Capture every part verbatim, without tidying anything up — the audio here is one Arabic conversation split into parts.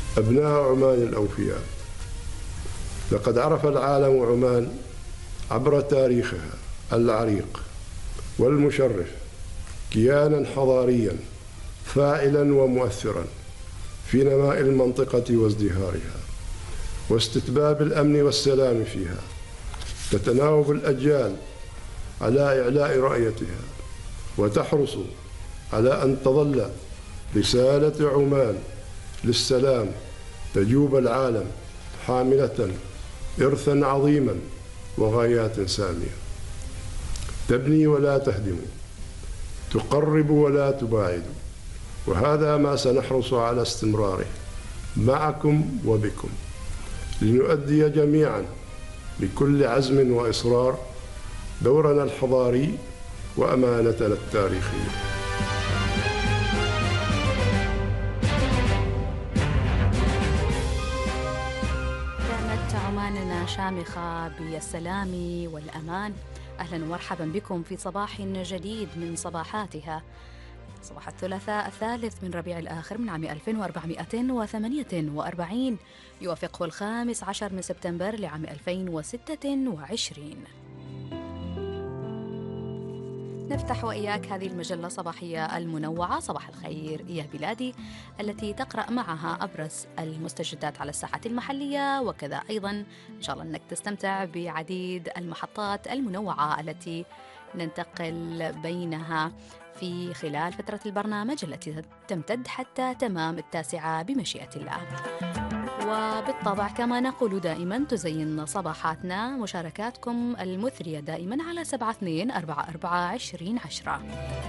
أبناء عمان الأوفياء، لقد عرف العالم عمان عبر تاريخها العريق والمشرف كيانا حضاريا فاعلا ومؤثرا في نماء المنطقة وازدهارها واستتباب الأمن والسلام فيها، تتناوب الأجيال على إعلاء رؤيتها وتحرص على أن تظل رسالة عمان للسلام تجوب العالم حاملة إرثا عظيما وغايات سامية، تبني ولا تهدم، تقرب ولا تباعد، وهذا ما سنحرص على استمراره معكم وبكم لنؤدي جميعا بكل عزم وإصرار دورنا الحضاري وأمانتنا التاريخية. كانت عماننا شامخة بالسلام والأمان. أهلا ومرحبا بكم في صباح جديد من صباحاتها، صباح الثلاثاء الثالث من ربيع الآخر من عام ألف وأربعمائة وثمانية وأربعين، يوافقه الخامس عشر من سبتمبر لعام ألفين وستة وعشرين. نفتح وإياك هذه المجلة الصباحية المنوعة صباح الخير يا بلادي، التي تقرأ معها أبرز المستجدات على الساحة المحلية، وكذا أيضا إن شاء الله أنك تستمتع بعديد المحطات المنوعة التي ننتقل بينها في خلال فترة البرنامج التي تمتد حتى تمام التاسعة بمشيئة الله. وبالطبع كما نقول دائما تزين صباحاتنا مشاركاتكم المثرية دائما على سبعة اثنين أربعة أربعة عشرين عشرة.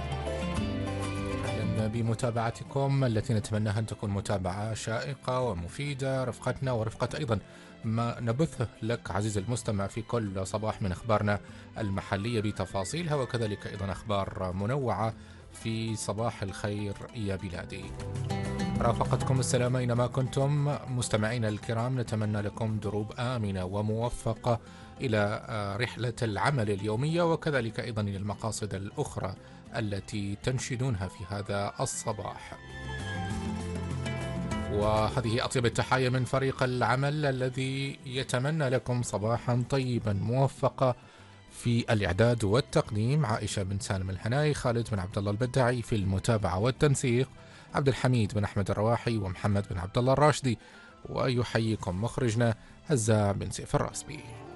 أهلا بمتابعتكم التي نتمنى أن تكون متابعة شائقة ومفيدة، رفقتنا ورفقة أيضا ما نبثه لك عزيز المستمع في كل صباح من أخبارنا المحلية بتفاصيلها، وكذلك أيضا أخبار منوعة في صباح الخير يا بلادي. رافقتكم السلامة أينما كنتم مستمعين الكرام، نتمنى لكم دروب آمنة وموفقة إلى رحلة العمل اليومية، وكذلك أيضا إلى المقاصد الأخرى التي تنشدونها في هذا الصباح. وهذه أطيب التحايا من فريق العمل الذي يتمنى لكم صباحا طيبا موفقا. في الإعداد والتقديم عائشة بن سالم الهناي، خالد بن عبد الله البداعي في المتابعة والتنسيق، عبد الحميد بن أحمد الرواحي ومحمد بن عبد الله الراشدي، ويحييكم مخرجنا هزاع بن سيف الراسبي.